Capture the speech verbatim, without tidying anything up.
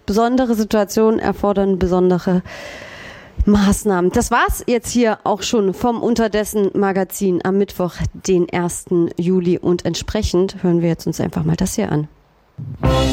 besondere Situationen erfordern besondere Maßnahmen. Das war's jetzt hier auch schon vom Unterdessen Magazin am Mittwoch, den ersten Juli. Und entsprechend hören wir jetzt uns einfach mal das hier an.